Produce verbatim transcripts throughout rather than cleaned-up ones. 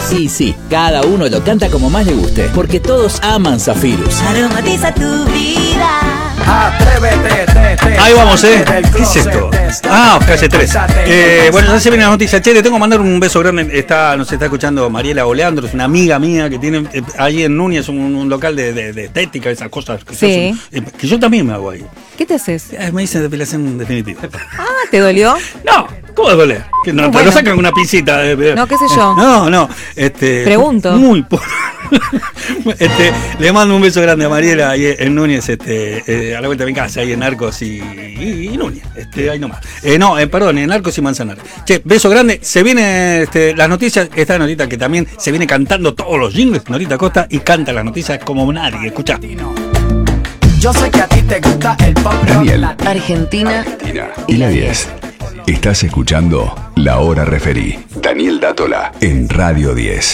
Y sí, cada uno lo canta como más le guste, porque todos aman Zafirus. Aromatiza tu vida. Atrévete, te, te, Ahí vamos, ¿eh? ¿Qué es esto? Ah, calle tres. Eh, bueno, ya se viene la noticia. Che, le tengo que mandar un beso grande. Está, nos está escuchando Mariela Oleandro, es una amiga mía que tiene eh, ahí en Núñez un, un local de, de, de estética, esas cosas. Que, sí. son, eh, que yo también me hago ahí. ¿Qué te haces? Eh, me dicen depilación definitiva. Ah, ¿te dolió? No, ¿cómo de doler? Que no, No, te bueno. lo sacan una pisita. Eh, No, qué sé yo. No, no. Este, Pregunto. Muy poco. Este, le mando un beso grande a Mariela ahí en Núñez, este, eh, a la vuelta de mi casa, ahí en Arcos y, y, y Núñez, este, ahí nomás. Eh, no, eh, perdón, en Arcos y Manzanares. Che, beso grande. Se viene este, las noticias, esta Norita que también se viene cantando todos los jingles, Norita Costa, y canta las noticias como nadie. Escuchá. Yo sé que a ti te gusta el pop. Daniel. Argentina. Y la diez. Estás escuchando La Hora Referí. Daniel Dátola en Radio diez.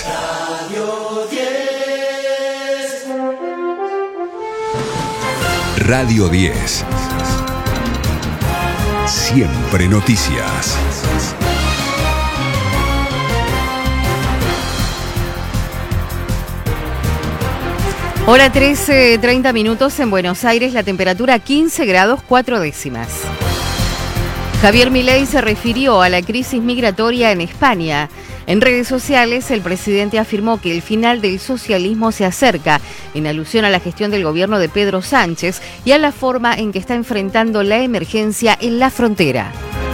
Radio diez. Siempre noticias. Hora trece, treinta minutos en Buenos Aires, la temperatura quince grados cuatro décimas. Javier Milei se refirió a la crisis migratoria en España. En redes sociales, el presidente afirmó que el final del socialismo se acerca, en alusión a la gestión del gobierno de Pedro Sánchez y a la forma en que está enfrentando la emergencia en la frontera.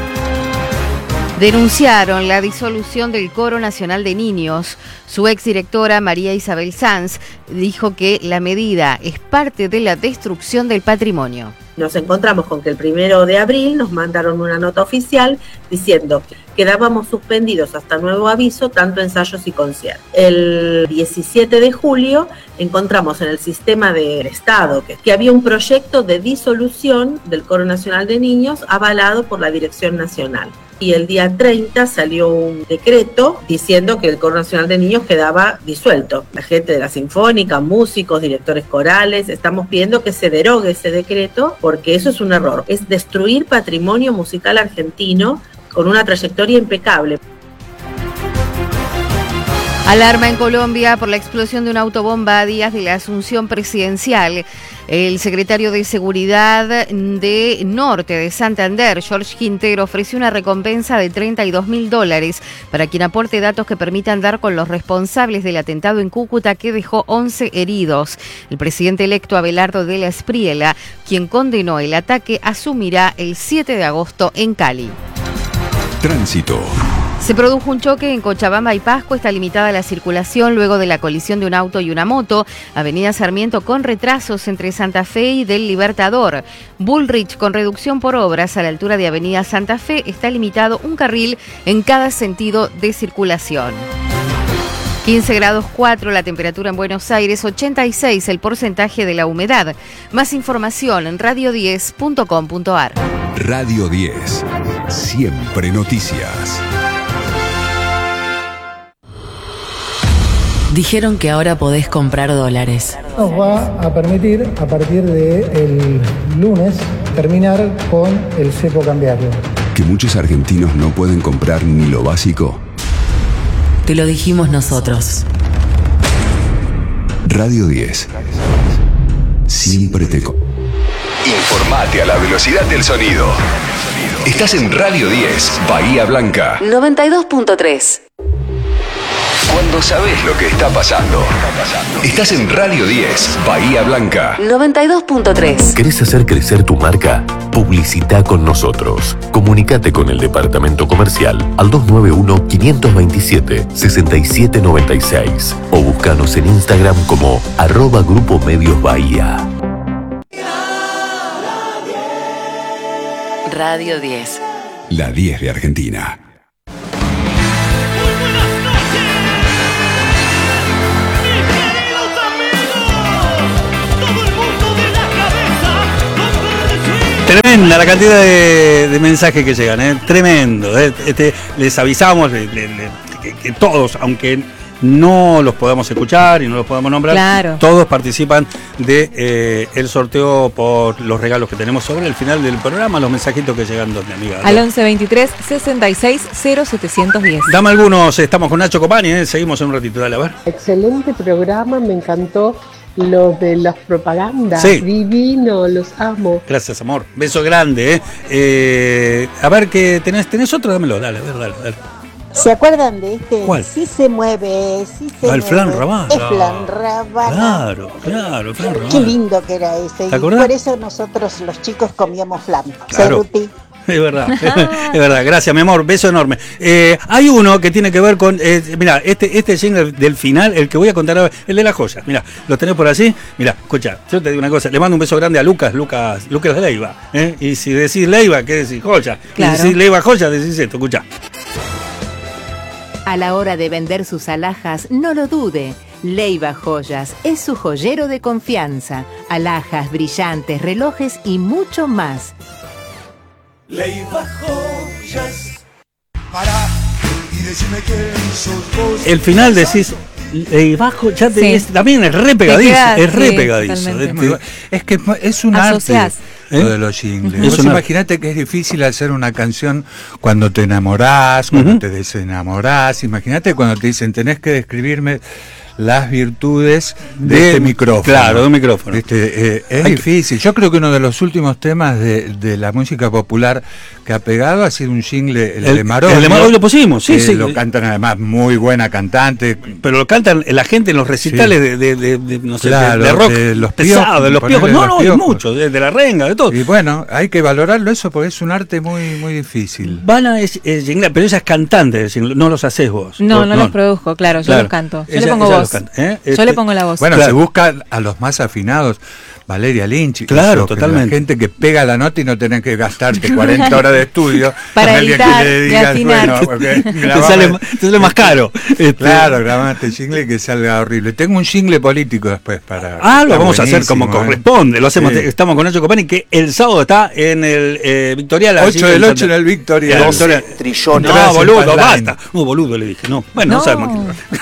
Denunciaron la disolución del Coro Nacional de Niños. Su exdirectora, María Isabel Sanz, dijo que la medida es parte de la destrucción del patrimonio. Nos encontramos con que el primero de abril nos mandaron una nota oficial diciendo que quedábamos suspendidos hasta nuevo aviso tanto ensayos y conciertos. El diecisiete de julio encontramos en el sistema del Estado que, que había un proyecto de disolución del Coro Nacional de Niños avalado por la Dirección Nacional. Y el día treinta salió un decreto diciendo que el Coro Nacional de Niños quedaba disuelto. La gente de la Sinfónica, músicos, directores corales, estamos pidiendo que se derogue ese decreto porque eso es un error. Es destruir patrimonio musical argentino con una trayectoria impecable. Alarma en Colombia por la explosión de una autobomba a días de la asunción presidencial. El secretario de Seguridad de Norte de Santander, George Quintero, ofreció una recompensa de treinta y dos mil dólares para quien aporte datos que permitan dar con los responsables del atentado en Cúcuta que dejó once heridos. El presidente electo Abelardo de la Espriella, quien condenó el ataque, asumirá el siete de agosto en Cali. Tránsito. Se produjo un choque en Cochabamba y Pasco, está limitada la circulación luego de la colisión de un auto y una moto. Avenida Sarmiento con retrasos entre Santa Fe y del Libertador. Bullrich con reducción por obras a la altura de Avenida Santa Fe, está limitado un carril en cada sentido de circulación. quince grados cuatro la temperatura en Buenos Aires, ochenta y seis el porcentaje de la humedad. Más información en radio diez punto com punto a r. Radio diez. Siempre noticias. Dijeron que ahora podés comprar dólares. Nos va a permitir, a partir del lunes, terminar con el cepo cambiario. Que muchos argentinos no pueden comprar ni lo básico. Te lo dijimos nosotros. Radio diez. Siempre te... Co- Informate a la velocidad del sonido. Estás en Radio diez, Bahía Blanca. noventa y dos punto tres. Cuando sabes lo que está pasando. Estás en Radio diez, Bahía Blanca. noventa y dos punto tres. ¿Querés hacer crecer tu marca? Publicita con nosotros. Comunicate con el departamento comercial al dos nueve uno, cinco dos siete, seis siete nueve seis o búscanos en Instagram como arroba Grupo Medios Bahía. Radio diez. La diez de Argentina. Tremenda la cantidad de, de mensajes que llegan, ¿eh? Tremendo. ¿eh? Este, les avisamos le, le, le, que, que todos, aunque no los podamos escuchar y no los podamos nombrar, claro. todos participan de eh, el sorteo por los regalos que tenemos sobre el final del programa, los mensajitos que llegan donde, amiga. Al once veintitrés sesenta y seis cero setecientos diez. Dame algunos, estamos con Nacho Copani, ¿eh? Seguimos en un ratito, dale, a ver. Excelente programa, me encantó lo de las propagandas, sí. Divino, los amo. Gracias, amor, beso grande, ¿eh? Eh, a ver, ¿qué tenés? ¿Tenés otro? Dámelo, dale, a ver, dale, dale. ¿Se acuerdan de este? ¿Cuál? Sí se mueve, sí se ah, el mueve. Flan Rabana. El Flan Rabana. Claro, claro, el Flan Rabana. Qué lindo que era ese. ¿Te y acordás? por eso nosotros los chicos comíamos flan. Claro. Cerruti. Es verdad, es verdad, gracias mi amor, beso enorme. Eh, hay uno que tiene que ver con, eh, mira, este este jingle del final, el que voy a contar ahora, el de las joyas, mira, lo tenés por allí, mira, escucha, yo te digo una cosa, le mando un beso grande a Lucas, Lucas, Lucas de Leiva, ¿eh? Y si decís Leiva, ¿qué decís? Joya, claro. Y si decís Leiva joya, decís esto, escucha. A la hora de vender sus alhajas, no lo dude. Leiva Joyas es su joyero de confianza. Alhajas, brillantes, relojes y mucho más. Leiva Joyas. Pará y decime quién sos vos. El final decís Leiva Joyas, ya te, Sí. es, también es re pegadizo, queda, es re sí, pegadizo. totalmente. Es que es un Asociás. arte lo de los jingles. ¿Eh? Vos imaginate que es difícil hacer una canción cuando te enamorás, cuando uh-huh. te desenamorás. Imagínate cuando te dicen tenés que describirme las virtudes de, de este micrófono. Claro, de un micrófono. Este, eh, es Hay difícil. Yo creo que uno de los últimos temas de, de la música popular que ha pegado ha sido un jingle, el, el de Marolio. El de Marolio lo pusimos, sí, eh, sí. Lo cantan además muy buena cantante. Pero lo cantan la gente en los recitales sí. de, de, de, de, no sé, claro, de, de rock de los pesado, piojos, de los piojos. No, no, piojos. de mucho, de, de la renga, de todo. Y bueno, hay que valorarlo eso porque es un arte muy muy difícil. Vanna es, es jingle, pero ella es cantante, no los haces vos. No, vos, no, no los produzco, claro, yo claro. los canto. Yo ella, le pongo voz. Canta, ¿eh? Yo este, le pongo la voz. Bueno, claro. se busca a los más afinados. Valeria Lynch. Claro, eso, totalmente. La gente que pega la nota y no tenés que gastarte cuarenta horas de estudio para editar, que le digas, bueno, okay, te, sale, te sale más caro. Este. Claro, grabate el jingle que salga horrible. Tengo un jingle político después para. Ah, lo vamos a hacer como ¿eh? corresponde. Lo hacemos. Sí. Estamos con Nacho Copani, que el sábado está en el eh, Victorial. ocho del ocho en el Victorial. doce trillones. No, boludo, basta. No, boludo, le dije. No, bueno, no, no sabemos qué.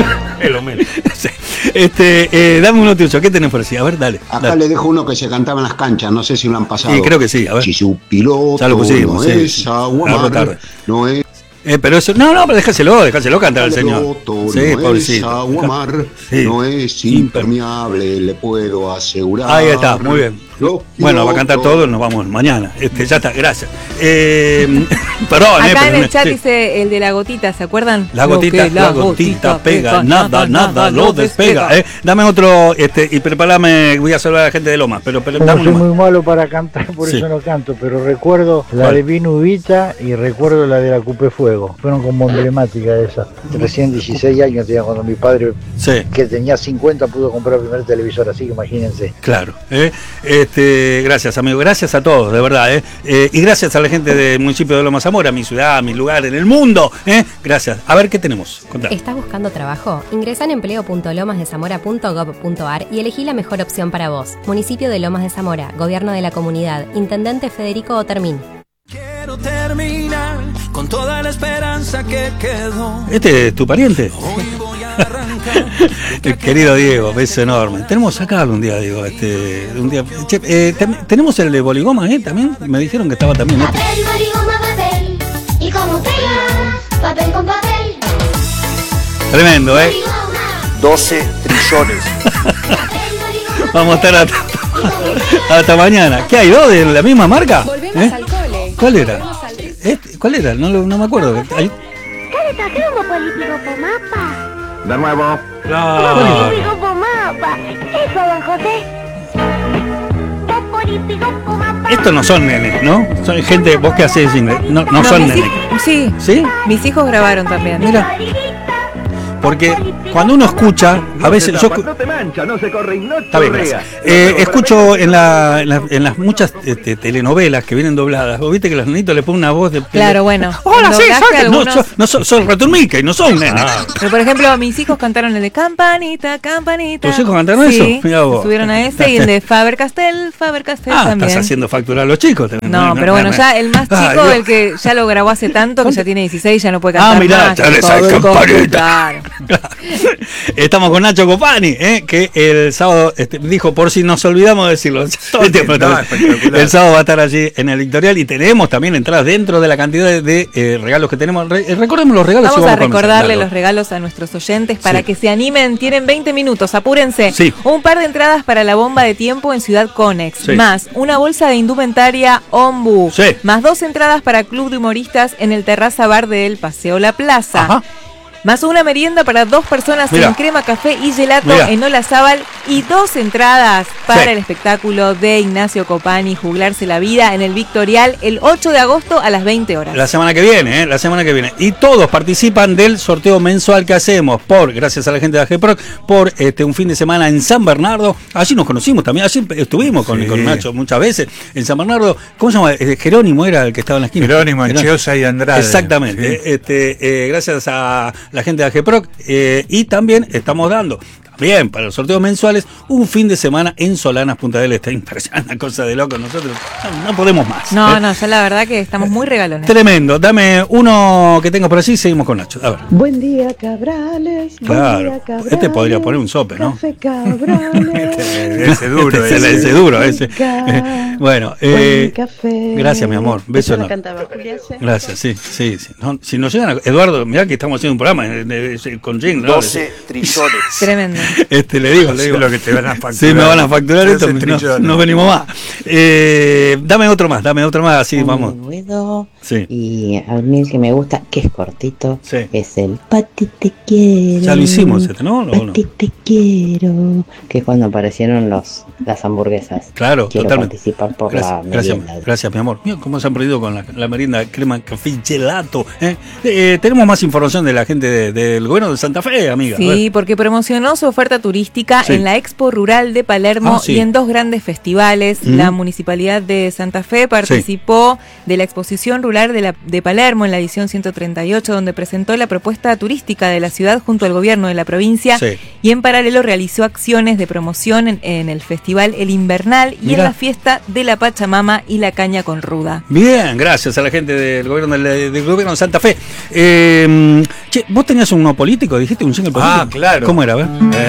Es lo menos. Sí. Este, eh, dame un noticio, ¿qué tenés por así? A ver, dale. Acá dale. le dejo uno que se cantaba en las canchas, no sé si lo han pasado. Sí, creo que sí, a ver. Si su piloto ya lo pusimos, no sí, es sí. Aguamar, no es... Eh, pero eso, no, no, pero déjaselo, déjaselo cantar al señor. Piloto, sí, no pobrecito. es Aguamar, sí. no es impermeable, le puedo asegurar. Ahí está, muy bien. Bueno, va a cantar todo, nos vamos mañana. Este, ya está, gracias. Eh, perdón, Acá eh, en el pero, chat sí. dice el de la gotita, ¿se acuerdan? La gotita, la, la gotita pega, pega, nada, nada lo despega. despega. Eh, dame otro, este, y prepárame, voy a saludar a la gente de Lomas, pero, pero Como dame soy un muy malo para cantar, por sí. eso no canto, pero recuerdo la ¿Cuál? de Vino Ubita y recuerdo la de la Cupé Fuego. Fueron como emblemáticas esas. Recién dieciséis años tenía cuando mi padre, sí. que tenía cincuenta, pudo comprar el primer televisor, así que imagínense. Claro, eh, este, gracias amigo, gracias a todos, de verdad, eh, eh, y gracias a la gente del municipio de Loma Zamora, mi ciudad, mi lugar en el mundo, eh, gracias. A ver qué tenemos. Contá. ¿Estás buscando trabajo? Ingresa en empleo punto lomas de zamora punto gob punto ar y elegí la mejor opción para vos. Municipio de Lomas de Zamora, Gobierno de la Comunidad, Intendente Federico Otermín. Quiero terminar con toda la esperanza que quedó. ¿Este es tu pariente? El querido Diego, beso enorme. Tenemos que sacarlo un día, Diego. Este, un día. Che, eh, ten, tenemos el de Boligoma, ¿eh? También me dijeron que estaba también. Este. Papel, boligoma, papel. Y como pega, papel con papel. Tremendo, ¿eh? doce trillones. Vamos a estar hasta, hasta mañana. ¿Qué hay? ¿Dos de la misma marca? Volvemos ¿Eh? al cole. ¿Cuál era? ¿Este? ¿Cuál era? No, no me acuerdo. ¿Hay? De nuevo. Claro. Eso, don José. Estos no son nenes, ¿no? Son gente, vos que hacés inglés. No, no, no son nenes. Hij- sí. ¿Sí? Mis hijos grabaron también. Mira. Porque cuando uno escucha, a veces yo No te mancha, no se corre, no está bien, gracias. Eh, escucho en, la, en, la, en las muchas este, telenovelas que vienen dobladas, vos viste que los nenitos le ponen una voz de... Claro, bueno. Hola, sí, Doblaje soy, algunos- no, son, no son, son Return Mickey, no son nenes. Pero por ejemplo, mis hijos cantaron el de Campanita, Campanita. ¿Tus hijos cantaron sí, eso? Mirá vos. subieron a ese y el de Faber Castell, Faber Castell Ah, también. estás haciendo facturar a los chicos también. No, pero bueno, ya el más chico, Ah, el que ya lo grabó hace tanto, que ya tiene dieciséis, ya no puede Ah, cantar mirá, más. ya le todo sale el costo, Campanita. claro. Estamos con Nacho Copani, ¿eh? Que el sábado este, dijo, por si nos olvidamos de decirlo, todo el tiempo. No, el sábado va a estar allí en el Victorial y tenemos también entradas dentro de la cantidad de, de eh, regalos que tenemos. Re, recordemos los regalos. Vamos, vamos a recordarle a los regalos a nuestros oyentes para sí. que se animen. Tienen veinte minutos, apúrense. Sí. Un par de entradas para la bomba de tiempo en Ciudad Conex, sí. más una bolsa de indumentaria Ombu, sí. más dos entradas para Club de Humoristas en el Terraza Bar del Paseo La Plaza. Ajá. Más una merienda para dos personas Mirá. en crema, café y gelato Mirá. en Olazábal y dos entradas para Sí. el espectáculo de Ignacio Copani, Juglarse la Vida en el Victorial el ocho de agosto a las veinte horas. La semana que viene, ¿eh? La semana que viene. Y todos participan del sorteo mensual que hacemos por, gracias a la gente de AGEPROC, por este un fin de semana en San Bernardo. Allí nos conocimos también, allí estuvimos con, Sí. con Nacho muchas veces en San Bernardo. ¿Cómo se llama? Eh, Jerónimo era el que estaba en la esquina. Jerónimo, Anchiosa y Andrade. Exactamente. Sí. Este, eh, gracias a la gente de AGEPROC. Eh, y también estamos dando, también para los sorteos mensuales, un fin de semana en Solanas, Punta del Este. Impresionante, una cosa de loco. Nosotros no, no podemos más. No, ¿eh? no, ya la verdad que estamos muy regalones. Tremendo. Dame uno que tengo por allí y seguimos con Nacho. A ver. Buen día, Cabrales. Claro. Buen día, Cabrales. Este podría poner un sope, ¿no? Café Cabrales. Ese duro, ese, ese. ese duro, ese. Bueno, eh, Buen café. gracias, mi amor. Beso Eso lo enorme. cantaba Julia C. Gracias, sí, sí, sí. No, si nos llegan a... Eduardo, mirá que estamos haciendo un programa eh, eh, con Jing, ¿no? doce trillones. Tremendo. Este, le digo, le digo. Lo que te van a facturar. Sí, me van a facturar esto, doce no, trillones. no venimos más. Eh, dame otro más, dame otro más, así vamos. Ruedo. Sí. Y a mí el que me gusta, que es cortito, Sí. es el Pati te quiero. Ya lo hicimos este, ¿no? ¿O no? Pati te quiero. Que es cuando aparecieron los las hamburguesas. Claro, Quiero totalmente. participar por Gracias, la gracias, merienda. gracias, mi amor. Mira cómo se han perdido con la, la merienda crema, café y gelato. ¿eh? Eh, tenemos más información de la gente de- del gobierno de Santa Fe, amiga. A ver. Sí, porque promocionó su oferta turística Sí. en la Expo Rural de Palermo Ah, sí. y en dos grandes festivales. Mm. La Municipalidad de Santa Fe participó de la Exposición Rural de, la, de Palermo en la edición ciento treinta y ocho, donde presentó la propuesta turística de la ciudad junto al gobierno de la provincia. Sí. Y en paralelo realizó acciones de promoción en, en el festival El Invernal y Mirá. en la fiesta de la Pachamama y la Caña con Ruda. Bien, gracias a la gente del gobierno del, del gobierno de Santa Fe. Eh, che, vos tenías uno político, dijiste un single político. Ah, claro. ¿Cómo era? A ver. Eh,